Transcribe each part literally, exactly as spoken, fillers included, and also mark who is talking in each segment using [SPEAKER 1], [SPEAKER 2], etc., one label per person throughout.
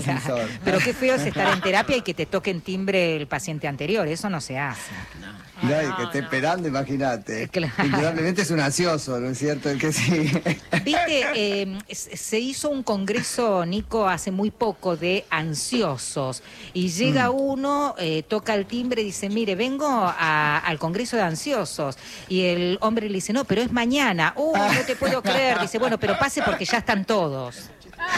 [SPEAKER 1] ascensor.
[SPEAKER 2] Claro. Pero qué feo es estar en terapia y que te toque en timbre el paciente anterior, eso no se hace.
[SPEAKER 1] No. No, y que esté no. esperando, imagínate.
[SPEAKER 2] Claro.
[SPEAKER 1] Indudablemente es un ansioso, ¿no es cierto? El que sí.
[SPEAKER 2] Viste, eh, se hizo un congreso, Nico, hace muy poco de ansiosos. Y llega mm. uno, eh, toca el timbre y dice, mire, vengo a, al congreso de ansiosos. Y el hombre le dice, no, pero es mañana. Uh, no te puedo creer. Dice, bueno, pero pase porque ya están todos.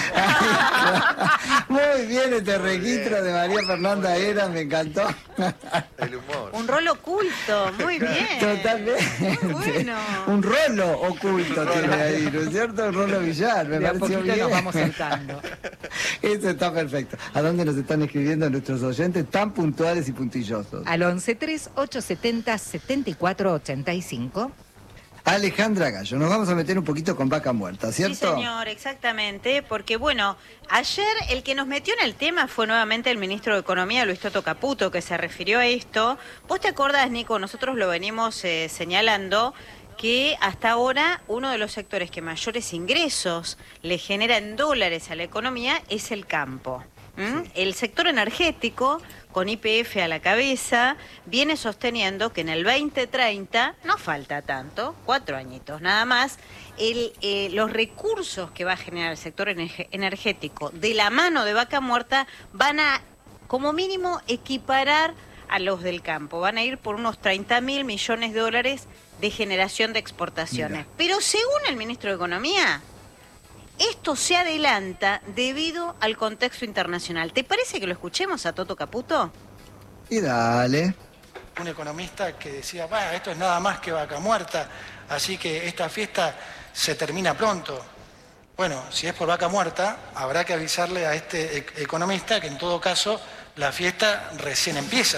[SPEAKER 1] Muy bien este registro de María Fernanda Era, me encantó.
[SPEAKER 3] El humor.
[SPEAKER 4] Un rol oculto, muy bien.
[SPEAKER 1] Totalmente.
[SPEAKER 4] Muy bueno.
[SPEAKER 1] Un rolo oculto Un tiene ahí, ¿no es cierto? Un rolo Villar, me
[SPEAKER 2] de
[SPEAKER 1] pareció bien.
[SPEAKER 2] Nos vamos saltando.
[SPEAKER 1] Eso está perfecto. ¿A dónde nos están escribiendo nuestros oyentes tan puntuales y puntillosos?
[SPEAKER 2] Al once tres ocho setenta setenta y cuatro ochenta y cinco.
[SPEAKER 1] Alejandra Gallo, nos vamos a meter un poquito con Vaca Muerta, ¿cierto?
[SPEAKER 4] Sí, señor, exactamente, porque bueno, ayer el que nos metió en el tema fue nuevamente el ministro de Economía, Luis Toto Caputo, que se refirió a esto. ¿Vos te acordás, Nico? Nosotros lo venimos eh, señalando que hasta ahora uno de los sectores que mayores ingresos le genera en dólares a la economía es el campo. ¿Mm? Sí. El sector energético, con Y P F a la cabeza, viene sosteniendo que en el veinte treinta, no falta tanto, cuatro añitos nada más, el, eh, los recursos que va a generar el sector energético de la mano de Vaca Muerta van a, como mínimo, equiparar a los del campo. Van a ir por unos treinta mil millones de dólares de generación de exportaciones. Mira. Pero según el ministro de Economía, esto se adelanta debido al contexto internacional. ¿Te parece que lo escuchemos a Toto Caputo?
[SPEAKER 1] Y dale.
[SPEAKER 5] Un economista que decía, bueno, esto es nada más que Vaca Muerta, así que esta fiesta se termina pronto. Bueno, si es por Vaca Muerta, habrá que avisarle a este e- economista que en todo caso la fiesta recién empieza.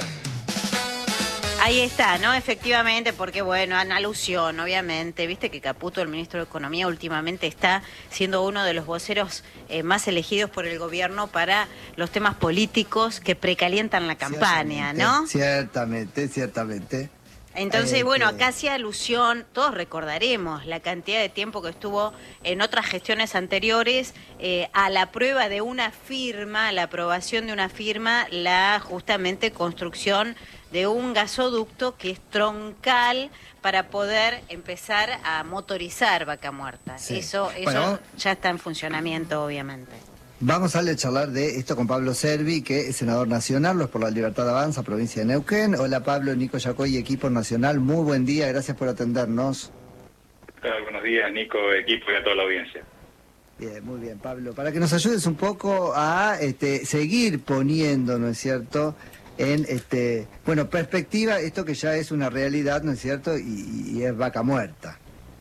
[SPEAKER 4] Ahí está, ¿no? Efectivamente, porque bueno, en alusión, obviamente, viste que Caputo, el ministro de Economía, últimamente está siendo uno de los voceros eh, más elegidos por el gobierno para los temas políticos que precalientan la campaña, ¿no?
[SPEAKER 1] Ciertamente, ciertamente.
[SPEAKER 4] Entonces,
[SPEAKER 1] eh,
[SPEAKER 4] bueno,
[SPEAKER 1] que...
[SPEAKER 4] acá hacía alusión, todos recordaremos la cantidad de tiempo que estuvo en otras gestiones anteriores eh, a la prueba de una firma, la aprobación de una firma, la justamente construcción de un gasoducto que es troncal para poder empezar a motorizar Vaca Muerta. Sí. Eso, eso bueno, ya está en funcionamiento, obviamente.
[SPEAKER 1] Vamos a charlar de esto con Pablo Servi, que es senador nacional, Los por la Libertad Avanza, provincia de Neuquén. Hola Pablo, Nico Yacoy, equipo nacional, muy buen día, gracias por atendernos.
[SPEAKER 6] Hola, buenos días Nico, equipo y a toda la audiencia.
[SPEAKER 1] Bien, muy bien Pablo, para que nos ayudes un poco a este, seguir poniendo, ¿no es cierto?, en este bueno perspectiva esto que ya es una realidad, ¿no es cierto?, y, y es Vaca Muerta.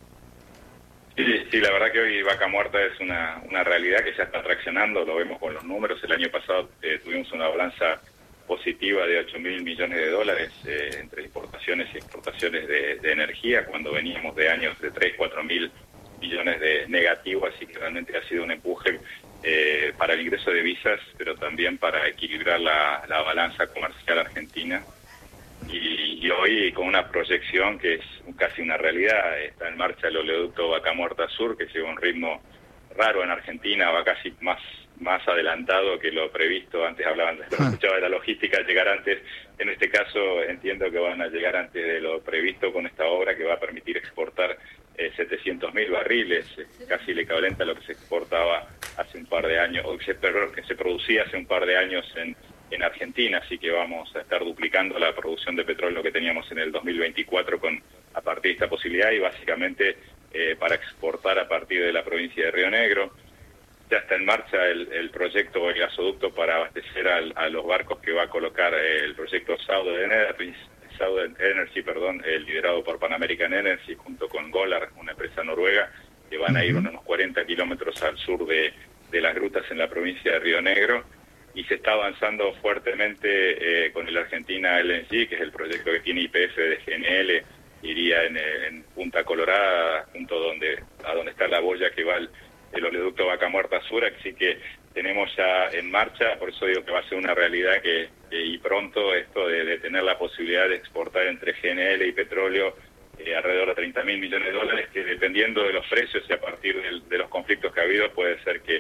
[SPEAKER 6] Sí, sí, la verdad que hoy Vaca Muerta es una, una realidad que ya está traccionando, lo vemos con los números. El año pasado eh, tuvimos una balanza positiva de ocho mil millones de dólares eh, entre importaciones y exportaciones de, de energía, cuando veníamos de años de tres, cuatro mil millones de negativo, así que realmente ha sido un empuje eh, para el ingreso de divisas, pero también para equilibrar la, la balanza comercial argentina. Y, y hoy con una proyección que es casi una realidad, está en marcha el oleoducto Vaca Muerta Sur, que lleva un ritmo raro en Argentina, va casi más más adelantado que lo previsto. Antes hablaban, lo escuchaba de la logística, llegar antes. En este caso entiendo que van a llegar antes de lo previsto con esta obra que va a permitir exportar eh, setecientos mil barriles, eh, casi el equivalente a lo que se exportaba hace un par de años, o que se, perdón, que se producía hace un par de años en, en Argentina, así que vamos a estar duplicando la producción de petróleo que teníamos en el dos mil veinticuatro con a partir de esta posibilidad, y básicamente eh, para exportar a partir de la provincia de Río Negro. Ya está en marcha el, el proyecto, el gasoducto para abastecer al, a los barcos que va a colocar el proyecto Southern Energy, Southern Energy perdón, el liderado por Pan American Energy junto con Golar, una empresa noruega, que van a ir unos cuarenta kilómetros al sur de, de las grutas en la provincia de Río Negro, y se está avanzando fuertemente eh, con el Argentina L N G, que es el proyecto que tiene Y P F de G N L, iría en, en Punta Colorada, junto donde, a donde está la boya que va el el oleoducto Vaca Muerta Sur, así que tenemos ya en marcha, por eso digo que va a ser una realidad que, que y pronto esto de, de tener la posibilidad de exportar entre G N L y petróleo eh, alrededor de treinta mil millones de dólares, que dependiendo de los precios y a partir de, de los conflictos que ha habido puede ser que,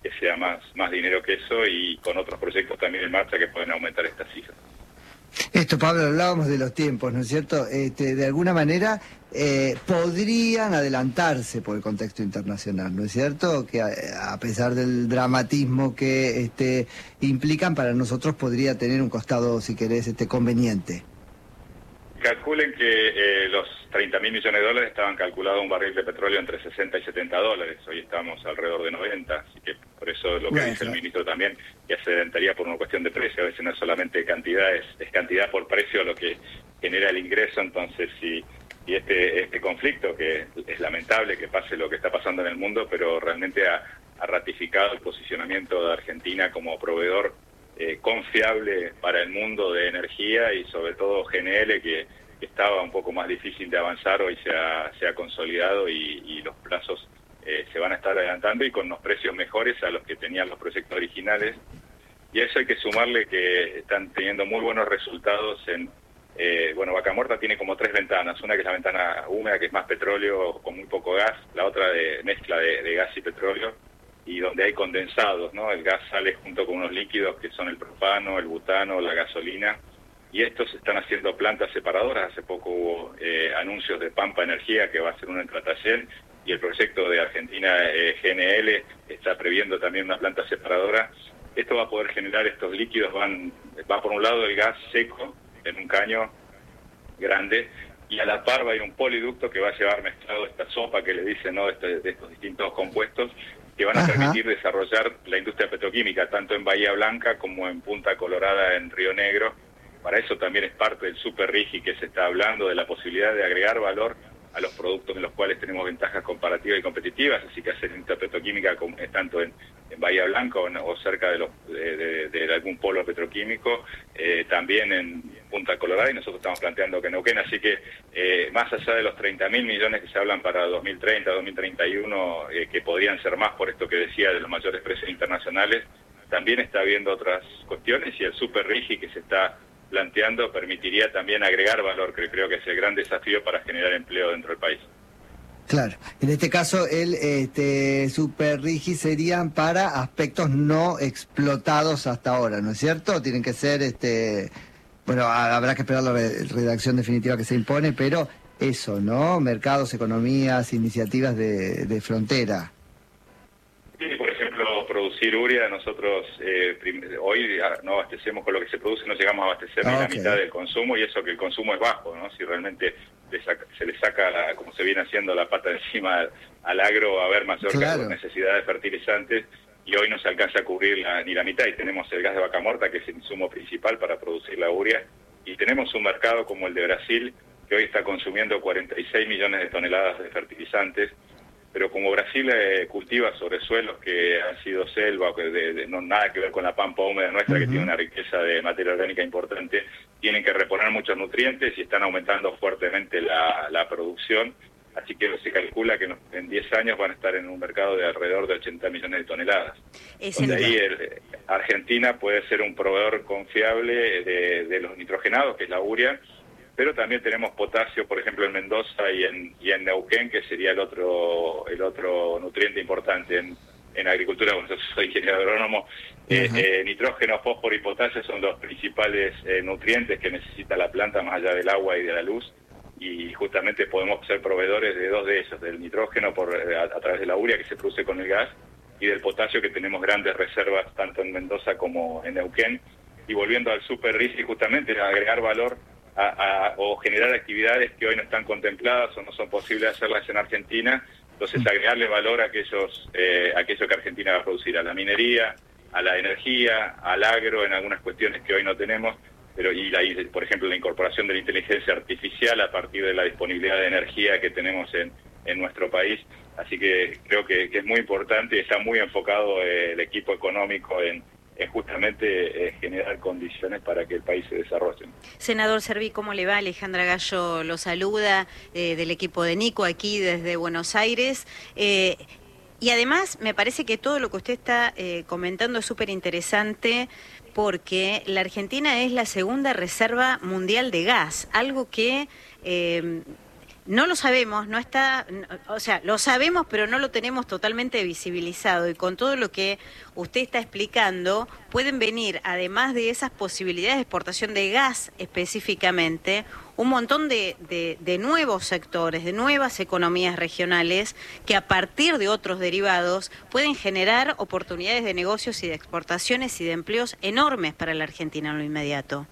[SPEAKER 6] que sea más, más dinero que eso, y con otros proyectos también en marcha que pueden aumentar estas cifras.
[SPEAKER 1] Esto, Pablo, hablábamos de los tiempos, ¿no es cierto? Este, de alguna manera eh, podrían adelantarse por el contexto internacional, ¿no es cierto? Que a, a pesar del dramatismo que este, implican, para nosotros podría tener un costado, si querés, este, conveniente.
[SPEAKER 6] Calculen que eh, los treinta mil millones de dólares estaban calculados un barril de petróleo entre sesenta y setenta dólares. Hoy estamos alrededor de noventa, así que por eso lo que bueno, dice el ministro también, que se adelantaría por una cuestión de precio. A veces no es solamente cantidad, es, es cantidad por precio lo que genera el ingreso. Entonces, si, si este, este conflicto, que es lamentable que pase lo que está pasando en el mundo, pero realmente ha, ha ratificado el posicionamiento de Argentina como proveedor Eh, confiable para el mundo de energía, y sobre todo G N L, que, que estaba un poco más difícil de avanzar, hoy se ha, se ha consolidado y, y los plazos eh, se van a estar adelantando y con unos precios mejores a los que tenían los proyectos originales. Y a eso hay que sumarle que están teniendo muy buenos resultados en, eh, bueno, Vaca Muerta tiene como tres ventanas, una que es la ventana húmeda, que es más petróleo con muy poco gas, la otra de mezcla de, de gas y petróleo, y donde hay condensados, ¿no? El gas sale junto con unos líquidos que son el propano, el butano, la gasolina, y estos están haciendo plantas separadoras. Hace poco hubo eh, anuncios de Pampa Energía, que va a ser una en Tratayén, y el proyecto de Argentina eh, G N L está previendo también una planta separadora. Esto va a poder generar estos líquidos, van va por un lado el gas seco en un caño grande, y a la par va a ir un poliducto que va a llevar mezclado esta sopa que le dicen, ¿no? Este, de estos distintos compuestos, que van a Ajá. permitir desarrollar la industria petroquímica, tanto en Bahía Blanca como en Punta Colorada, en Río Negro. Para eso también es parte del Super RIGI que se está hablando, de la posibilidad de agregar valor a los productos en los cuales tenemos ventajas comparativas y competitivas, así que hacer industria petroquímica tanto en, en Bahía Blanca o, en, o cerca de, los, de, de, de algún polo petroquímico, eh, también en Punta Colorada, y nosotros estamos planteando que Neuquén, así que eh, más allá de los treinta mil millones que se hablan para dos mil treinta, dos mil treinta y uno, eh, que podrían ser más por esto que decía de los mayores precios internacionales, también está habiendo otras cuestiones, y el Super RIGI que se está planteando permitiría también agregar valor, que creo que es el gran desafío para generar empleo dentro del país.
[SPEAKER 1] Claro, en este caso el este, Super RIGI serían para aspectos no explotados hasta ahora, ¿no es cierto? Tienen que ser, este, bueno, habrá que esperar la redacción definitiva que se impone, pero eso, ¿no? Mercados, economías, iniciativas de, de frontera.
[SPEAKER 6] Sí, por ejemplo, producir urea, nosotros eh, hoy no abastecemos con lo que se produce, no llegamos a abastecer ah, ni la okay. mitad del consumo, y eso que el consumo es bajo, ¿no? Si realmente le saca, se le saca, la, como se viene haciendo, la pata encima al, al agro, va a haber mayor claro. necesidad de fertilizantes, y hoy no se alcanza a cubrir la, ni la mitad, y tenemos el gas de Vaca Muerta, que es el insumo principal para producir la urea, y tenemos un mercado como el de Brasil, que hoy está consumiendo cuarenta y seis millones de toneladas de fertilizantes, pero como Brasil eh, cultiva sobre suelos que han sido selva, que de, de, no nada que ver con la pampa húmeda nuestra, uh-huh. que tiene una riqueza de materia orgánica importante, tienen que reponer muchos nutrientes y están aumentando fuertemente la, la producción, así que se calcula que en diez años van a estar en un mercado de alrededor de ochenta millones de toneladas. Es donde ahí el, Argentina puede ser un proveedor confiable de, de los nitrogenados, que es la urea, pero también tenemos potasio, por ejemplo, en Mendoza y en, y en Neuquén, que sería el otro el otro nutriente importante en, en agricultura. Bueno, yo soy ingeniero agrónomo. eh, eh, nitrógeno, fósforo y potasio son los principales eh, nutrientes que necesita la planta, más allá del agua y de la luz, y justamente podemos ser proveedores de dos de ellos, del nitrógeno por a, a través de la urea que se produce con el gas, y del potasio, que tenemos grandes reservas tanto en Mendoza como en Neuquén. Y volviendo al Super RIGI, justamente agregar valor A, a, o generar actividades que hoy no están contempladas o no son posibles hacerlas en Argentina, entonces agregarle valor a aquellos, eh, aquello que Argentina va a producir, a la minería, a la energía, al agro, en algunas cuestiones que hoy no tenemos, pero y la, por ejemplo la incorporación de la inteligencia artificial a partir de la disponibilidad de energía que tenemos en, en nuestro país, así que creo que, que es muy importante y está muy enfocado eh, el equipo económico en es justamente eh, generar condiciones para que el país se desarrolle.
[SPEAKER 4] Senador Serví, ¿cómo le va? Alejandra Gallo lo saluda eh, del equipo de Nico aquí desde Buenos Aires. Eh, y además me parece que todo lo que usted está eh, comentando es súper interesante, porque la Argentina es la segunda reserva mundial de gas, algo que... Eh, no lo sabemos, no está, o sea, lo sabemos, pero no lo tenemos totalmente visibilizado. Y con todo lo que usted está explicando, pueden venir, además de esas posibilidades de exportación de gas específicamente, un montón de, de, de nuevos sectores, de nuevas economías regionales que a partir de otros derivados pueden generar oportunidades de negocios y de exportaciones y de empleos enormes para la Argentina en lo inmediato.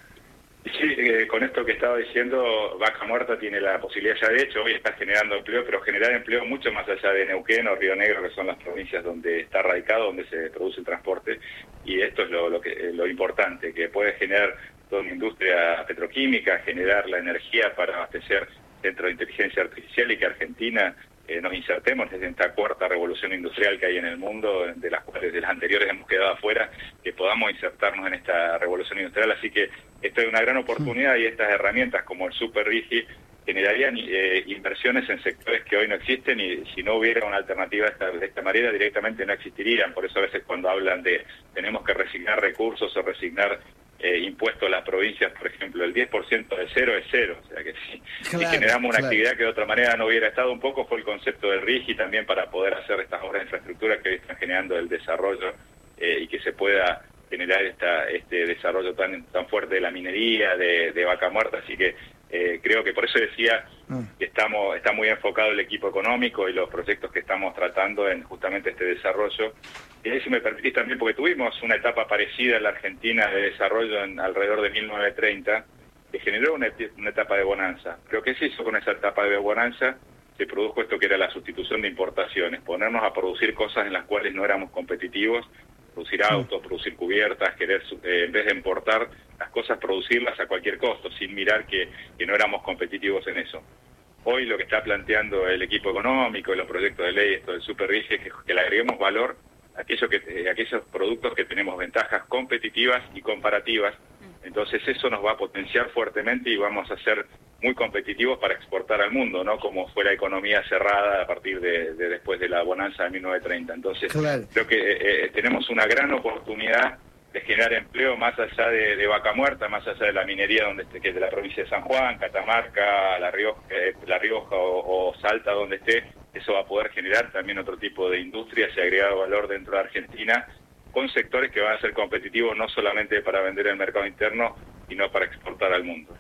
[SPEAKER 6] Sí, eh, con esto que estaba diciendo, Vaca Muerta tiene la posibilidad, ya de hecho, hoy está generando empleo, pero generar empleo mucho más allá de Neuquén o Río Negro, que son las provincias donde está radicado, donde se produce el transporte, y esto es lo, lo, que, lo importante, que puede generar toda una industria petroquímica, generar la energía para abastecer centros de inteligencia artificial y que Argentina eh, nos insertemos desde esta cuarta revolución industrial que hay en el mundo, de las cuales de las anteriores hemos quedado afuera, que podamos insertarnos en esta revolución industrial. Así que esto es una gran oportunidad y estas herramientas como el Super Rigi generarían eh, inversiones en sectores que hoy no existen y si no hubiera una alternativa de esta, de esta manera directamente no existirían. Por eso a veces cuando hablan de tenemos que resignar recursos o resignar eh, impuestos a las provincias, por ejemplo, el diez por ciento de cero es cero. O sea que si, claro, si generamos una claro. actividad que de otra manera no hubiera estado, un poco fue el concepto del Rigi también para poder hacer estas obras de infraestructura que hoy están generando el desarrollo eh, y que se pueda generar esta, este desarrollo tan tan fuerte de la minería, de, de Vaca Muerta, así que eh, creo que por eso decía que estamos está muy enfocado el equipo económico y los proyectos que estamos tratando en justamente este desarrollo. Y si me permitís también, porque tuvimos una etapa parecida en la Argentina de desarrollo en alrededor de mil novecientos treinta, que generó una, una etapa de bonanza. Pero ¿qué se hizo con esa etapa de bonanza? Se produjo esto que era la sustitución de importaciones, ponernos a producir cosas en las cuales no éramos competitivos, producir autos, producir cubiertas, querer, eh, en vez de importar las cosas, producirlas a cualquier costo, sin mirar que, que no éramos competitivos en eso. Hoy lo que está planteando el equipo económico, los proyectos de ley, esto del Super Rigi, es que, que le agreguemos valor a aquello que, eh, aquellos productos que tenemos ventajas competitivas y comparativas. Entonces eso nos va a potenciar fuertemente y vamos a ser muy competitivos para exportar al mundo, ¿no? Como fue la economía cerrada a partir de, de después de la bonanza de mil novecientos treinta. Entonces, claro. creo que eh, tenemos una gran oportunidad de generar empleo más allá de, de Vaca Muerta, más allá de la minería donde esté, que es de la provincia de San Juan, Catamarca, La Rioja, eh, La Rioja o, o Salta, donde esté. Eso va a poder generar también otro tipo de industrias y agregado valor dentro de Argentina, con sectores que van a ser competitivos no solamente para vender en el mercado interno, sino para exportar al mundo.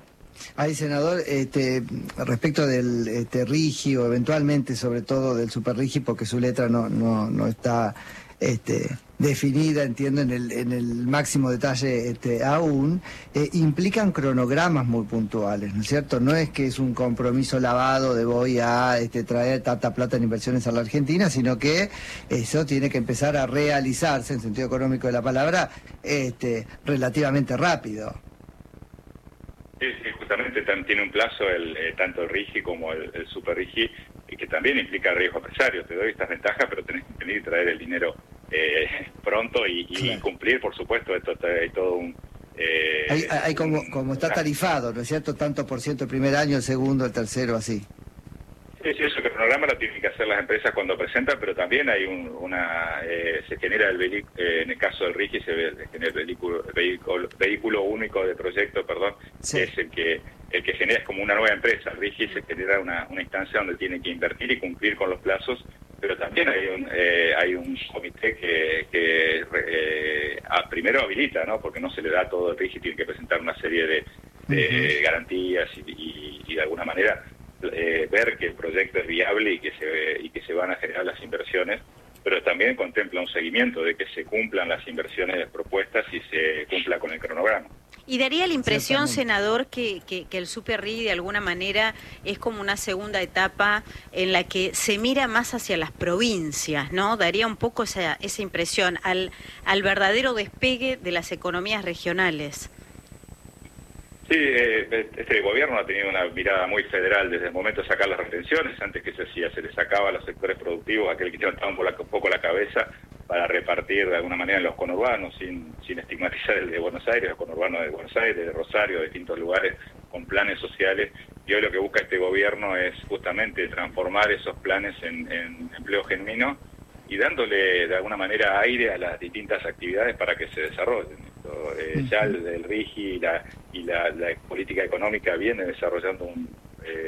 [SPEAKER 1] Ahí, senador, este, respecto del este, Rigi o eventualmente sobre todo del Super Rigi, porque su letra no no, no está este, definida, entiendo, en el, en el máximo detalle este, aún, eh, implican cronogramas muy puntuales, ¿no es cierto? No es que es un compromiso lavado de voy a este, traer tanta plata en inversiones a la Argentina, sino que eso tiene que empezar a realizarse, en sentido económico de la palabra, este, relativamente rápido.
[SPEAKER 6] Sí, sí, justamente tiene un plazo el, eh, tanto el Rigi como el, el Super Rigi, que también implica riesgo empresario. Te doy estas ventajas, pero tenés que venir y traer el dinero eh, pronto y, y claro. cumplir, por supuesto, esto hay todo un... Eh,
[SPEAKER 1] hay, hay como, como está tarifado, ¿no es cierto? Tanto por ciento el primer año, el segundo, el tercero, así.
[SPEAKER 6] Sí, sí, eso que el programa lo tienen que hacer las empresas cuando presentan, pero también hay un, una eh, se genera el vehículo, eh, en el caso del Rigi se genera el vehículo, vehículo, vehículo único de proyecto, perdón, sí. que es el que el que genera es como una nueva empresa. El Rigi se genera una, una instancia donde tiene que invertir y cumplir con los plazos, pero también hay un eh, hay un comité que, que eh, a, primero habilita, ¿no? Porque no se le da todo el Rigi, tiene que presentar una serie de, de uh-huh. garantías y, y, y de alguna manera Eh, ver que el proyecto es viable y que se y que se van a generar las inversiones, pero también contempla un seguimiento de que se cumplan las inversiones propuestas y se cumpla con el cronograma.
[SPEAKER 4] Y daría la impresión, senador, que, que, que el Super Rigi de alguna manera es como una segunda etapa en la que se mira más hacia las provincias, ¿no? Daría un poco esa, esa impresión al, al verdadero despegue de las economías regionales.
[SPEAKER 6] Sí, eh, este gobierno ha tenido una mirada muy federal desde el momento de sacar las retenciones. Antes que se hacía, se le sacaba a los sectores productivos, aquel que levantaba un poco la cabeza para repartir de alguna manera en los conurbanos, sin, sin estigmatizar el de Buenos Aires, los conurbanos de Buenos Aires, de Rosario, de distintos lugares, con planes sociales. Y hoy lo que busca este gobierno es justamente transformar esos planes en, en empleo genuino y dándole de alguna manera aire a las distintas actividades para que se desarrollen. Esto, eh, ya el, el Rigi y, la, y la, la política económica viene desarrollando un, eh,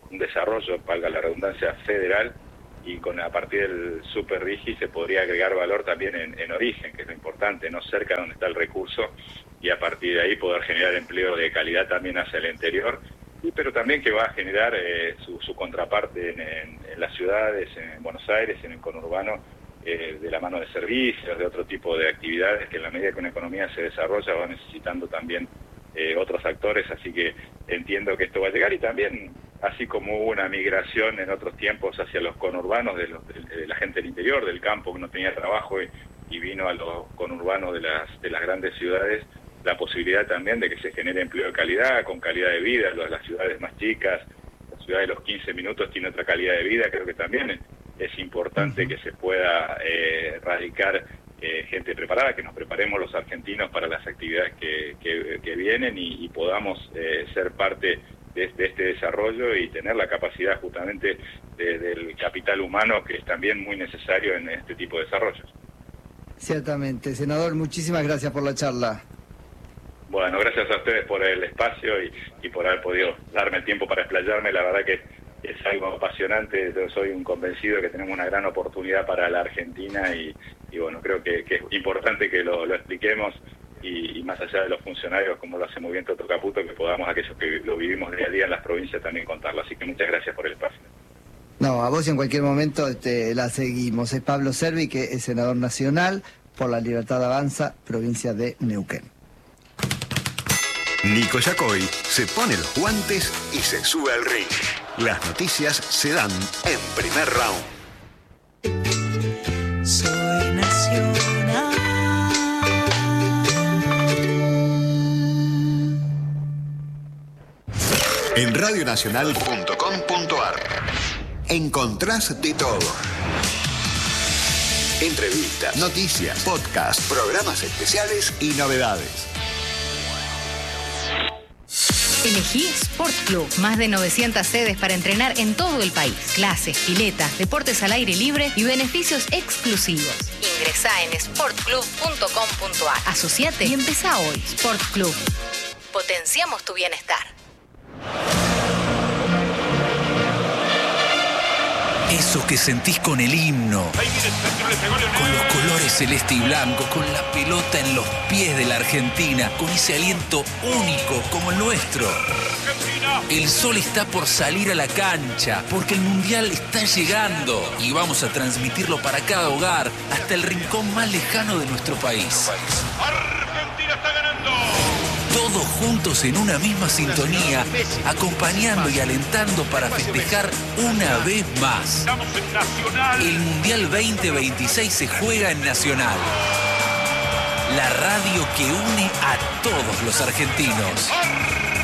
[SPEAKER 6] un desarrollo, valga la redundancia, federal, y con a partir del Super Rigi se podría agregar valor también en, en origen, que es lo importante, no cerca donde está el recurso, y a partir de ahí poder generar empleo de calidad también hacia el interior, y, pero también que va a generar eh, su, su contraparte en, en, en las ciudades, en Buenos Aires, en el conurbano, eh, de la mano de servicios, de otro tipo de actividades que en la medida que una economía se desarrolla va necesitando también eh, otros actores, así que entiendo que esto va a llegar, y también así como hubo una migración en otros tiempos hacia los conurbanos de, los, de, de la gente del interior, del campo que no tenía trabajo y, y vino a los conurbanos de las, de las grandes ciudades, la posibilidad también de que se genere empleo de calidad, con calidad de vida, las ciudades más chicas, la ciudad de los quince minutos tiene otra calidad de vida, creo que también es importante uh-huh. que se pueda eh, radicar eh, gente preparada, que nos preparemos los argentinos para las actividades que, que, que vienen y, y podamos eh, ser parte de, de este desarrollo y tener la capacidad justamente de, del capital humano, que es también muy necesario en este tipo de desarrollos.
[SPEAKER 1] Ciertamente. Senador, muchísimas gracias por la charla.
[SPEAKER 6] Bueno, gracias a ustedes por el espacio y, y por haber podido darme el tiempo para explayarme. La verdad que es algo apasionante. Yo soy un convencido de que tenemos una gran oportunidad para la Argentina y, y bueno, creo que, que es importante que lo, lo expliquemos y, y más allá de los funcionarios, como lo hace muy bien Toto Caputo, que podamos, aquellos que lo vivimos día a día en las provincias, también contarlo. Así que muchas gracias por el espacio.
[SPEAKER 1] No, a vos en cualquier momento este, la seguimos. Es Pablo Servi, que es senador nacional por la Libertad Avanza, provincia de Neuquén.
[SPEAKER 7] Nico Yacoy se pone los guantes y se sube al ring. Las noticias se dan en primer round.
[SPEAKER 8] Soy nacional.
[SPEAKER 7] En radio nacional punto com punto ar encontrás de todo. Entrevistas, noticias, podcasts, programas especiales y novedades.
[SPEAKER 9] Elegí Sport Club. Más de novecientas sedes para entrenar en todo el país. Clases, piletas, deportes al aire libre y beneficios exclusivos. Ingresá en sport club punto com punto ar. Asociate y empezá hoy. Sport Club. Potenciamos tu bienestar.
[SPEAKER 10] Eso que sentís con el himno, con los colores celeste y blanco, con la pelota en los pies de la Argentina, con ese aliento único como el nuestro. El sol está por salir a la cancha, porque el Mundial está llegando y vamos a transmitirlo para cada hogar, hasta el rincón más lejano de nuestro país.
[SPEAKER 11] Argentina está ganando.
[SPEAKER 10] Todos juntos en una misma sintonía, acompañando y alentando para festejar una vez más. El Mundial veinte veintiséis se juega en Nacional. La radio que une a todos los argentinos.